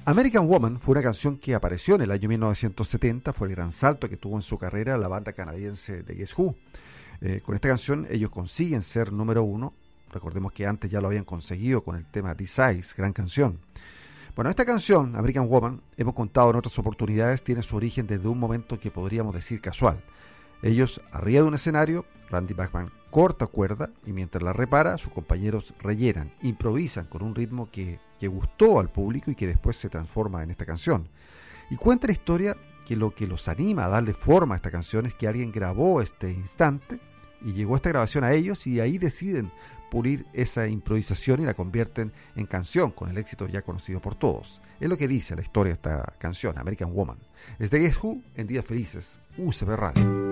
American Woman fue una canción que apareció en el año 1970, fue el gran salto que tuvo en su carrera la banda canadiense de Guess Who. Con esta canción ellos consiguen ser número uno. Recordemos que antes ya lo habían conseguido con el tema This Eyes, gran canción. Bueno, esta canción, American Woman, hemos contado en otras oportunidades, tiene su origen desde un momento que podríamos decir casual. Ellos, arriba de un escenario, Randy Bachman corta cuerda y mientras la repara, sus compañeros rellenan, improvisan con un ritmo que gustó al público y que después se transforma en esta canción. Y cuenta la historia que lo que los anima a darle forma a esta canción es que alguien grabó este instante y llegó esta grabación a ellos y ahí deciden pulir esa improvisación y la convierten en canción con el éxito ya conocido por todos. Es lo que dice la historia de esta canción, American Woman. Es de Guess Who en Días Felices, UCB Radio.